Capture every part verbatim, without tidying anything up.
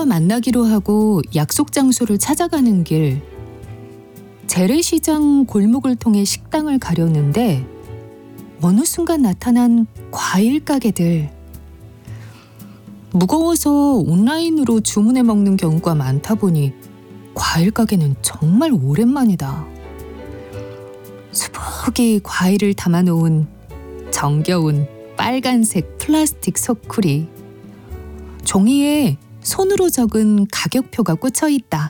친구와 만나기로 하고 약속 장소를 찾아가는 길, 재래시장 골목을 통해 식당을 가려는데 어느 순간 나타난 과일 가게들. 무거워서 온라인으로 주문해 먹는 경우가 많다 보니 과일 가게는 정말 오랜만이다. 수북이 과일을 담아놓은 정겨운 빨간색 플라스틱 소쿠리. 종이에 손으로 적은 가격표가 꽂혀 있다.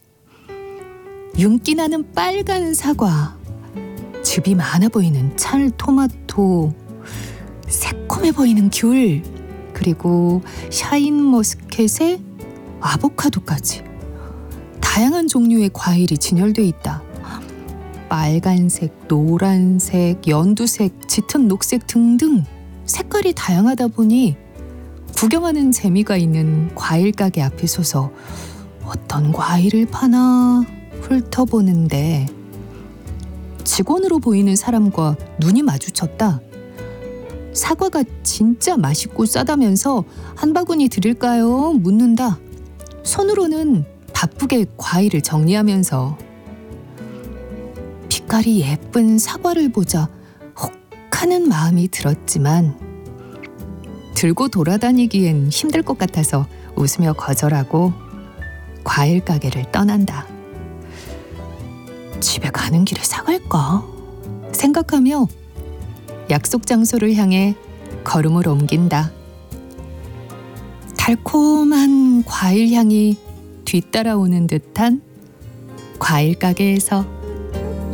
윤기 나는 빨간 사과, 즙이 많아 보이는 찰 토마토, 새콤해 보이는 귤, 그리고 샤인머스켓에 아보카도까지 다양한 종류의 과일이 진열돼 있다. 빨간색, 노란색, 연두색, 짙은 녹색 등등 색깔이 다양하다 보니 구경하는 재미가 있는 과일 가게 앞에 서서 어떤 과일을 파나 훑어보는데 직원으로 보이는 사람과 눈이 마주쳤다. 사과가 진짜 맛있고 싸다면서 한 바구니 드릴까요? 묻는다. 손으로는 바쁘게 과일을 정리하면서. 빛깔이 예쁜 사과를 보자 혹하는 마음이 들었지만 들고 돌아다니기엔 힘들 것 같아서 웃으며 거절하고 과일 가게를 떠난다. 집에 가는 길에 사갈까? 생각하며 약속 장소를 향해 걸음을 옮긴다. 달콤한 과일 향이 뒤따라오는 듯한 과일 가게에서